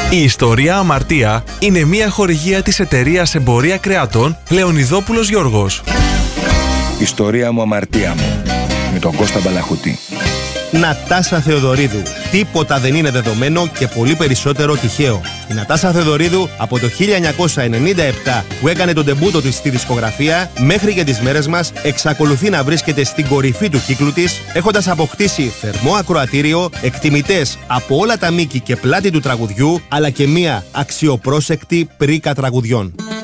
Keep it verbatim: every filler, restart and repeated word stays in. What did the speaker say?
Η ιστορία Αμαρτία είναι μια χορηγία της εταιρείας εμπορία κρεατών Λεωνιδόπουλος Γιώργος. Ιστορία μου, αμαρτία μου, με τον Κώστα Μπαλαχούτη. Νατάσα Θεοδωρίδου. Τίποτα δεν είναι δεδομένο και πολύ περισσότερο τυχαίο. Η Νατάσα Θεοδωρίδου από το χίλια εννιακόσια ενενήντα επτά που έκανε τον ντεμπούτο της στη δισκογραφία μέχρι και τις μέρες μας εξακολουθεί να βρίσκεται στην κορυφή του κύκλου της, έχοντας αποκτήσει θερμό ακροατήριο, εκτιμητές από όλα τα μήκη και πλάτη του τραγουδιού, αλλά και μία αξιοπρόσεκτη πρίκα τραγουδιών.